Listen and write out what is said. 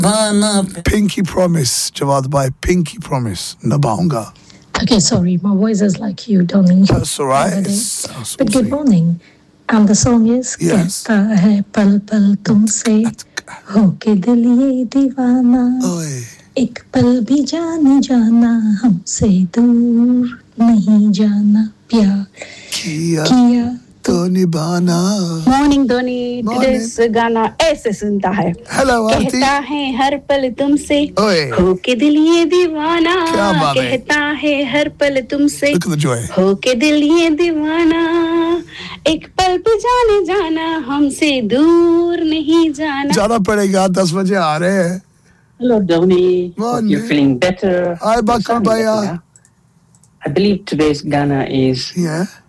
दीवाना पे Pinky promise, Jawad bhai, pinky promise. Nibaunga. Okay, sorry, my voice is like you, Donny. That's all right. But But good morning. And the song is Yes. कहता है पल पल तुमसे होके दिल ये दीवाना एक पल भी जाने जाना हमसे दूर नहीं जाना प्यार किया तो निभाना. Morning Dhoni, today's गाना ऐसे सुनता है. Hello Aarti. कहता है हर पल तुमसे होके दिल ये दीवाना. कहता है हर पल तुमसे होके दिल ये दीवाना. एक पल भी जाने जाना हमसे दूर नहीं जाना. जाना पड़ेगा 10 बजे आ रहे हैं. Hello Dhoni, hope you're feeling better. Hi Bakar Bhaiya. I believe today's Ghana is